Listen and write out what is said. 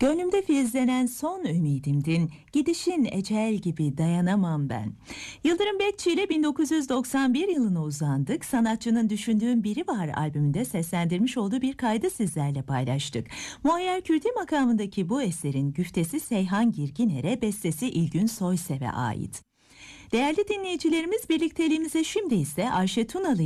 Gönlümde filizlenen son ümidimdin, gidişin ecel gibi dayanamam ben. Yıldırım Bekçi ile 1991 yılına uzandık. Sanatçının Düşündüğüm Biri Var albümünde seslendirmiş olduğu bir kaydı sizlerle paylaştık. Muayyer Kürdi makamındaki bu eserin güftesi Seyhan Girginer'e, bestesi İlgün Soysev'e ait. Değerli dinleyicilerimiz, birlikteliğimize şimdi ise Ayşe Tunalı